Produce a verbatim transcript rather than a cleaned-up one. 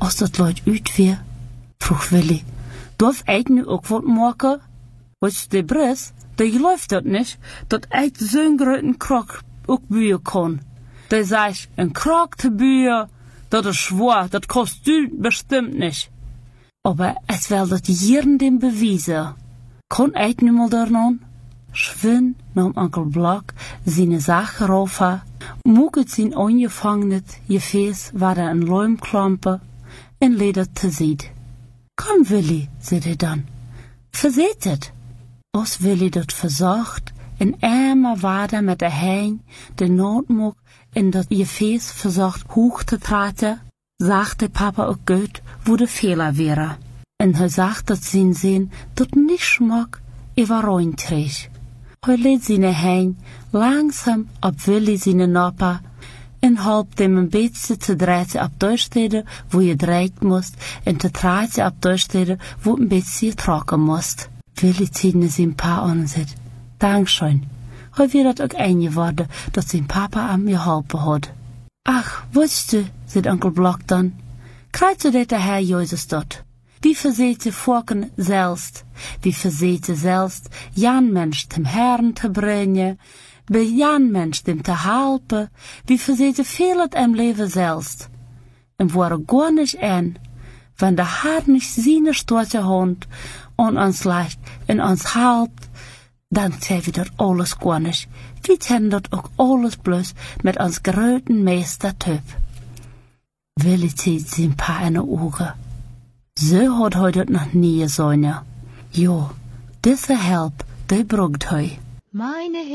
Als dat luid uit weer, vroeg Willy, darf ik nu ook wat maken? Wat de bres, die gelooft dat niet, dat ik zo'n grote krok ook buien kon. Die zegt, een krok te buien, dat is zwaar, dat kost u bestimmt niet. Aber es will dat jeden dem beweisen. Kon ik nu mal daarnan? Schwinn nam Onkel Block seine Sache rauf, muget sin ongefangnet gefäß war er een Leumklampe en leder te ziet. Kom Willy, zei hij dan, verzet het. Als Willy dat verzocht en eenmaal wader met de hein de noodmok in dat gefäß verzocht hoog te traten, sagte Papa ook gut, wo de Fehler wäre. En hij sagt dat zijn zin dat niet schmack über rein kreeg. Hij lädt seine hein langsam op Willy seine Nopper en helpt hem een beetje te draaien op durchsteden, wo je draait moest, en te draaien op durchsteden, wo een beetje trocken moest. Willy ziet zijn pa aan en zegt, dankschön. Hij wil dat ook eingeworden, dat zijn papa hem geholpen had. Ach, wist u, zegt Onkel Block dan, krijgt u dat de Herr Jezus dat? Die verzete Vorken selbst, die verzete selbst, Jan Mensch dem Herrn te brengen, bij Jan Mensch dem te helpen, die verzete veel het em leven selbst. En waren gar nicht ein, wenn der Herr nicht seine storte Hand an uns leicht en ons helpt, dan zijn we dat alles gar nicht. Wir kennen dat ook alles bloß met ons groten meester Typ. Willy zieht zijn pa in de ogen. Zo had hij dat nog nie gezien. Jo, diese help, die brugt hij. Meine